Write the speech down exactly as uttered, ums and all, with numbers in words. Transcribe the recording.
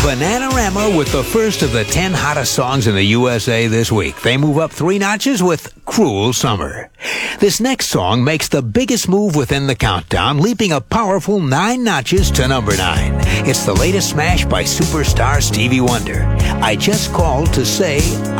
Bananarama with the first of the ten hottest songs in the U S A this week. They move up three notches with Cruel Summer. This next song makes the biggest move within the countdown, leaping a powerful nine notches to number nine. It's the latest smash by superstar Stevie Wonder. I Just Called to Say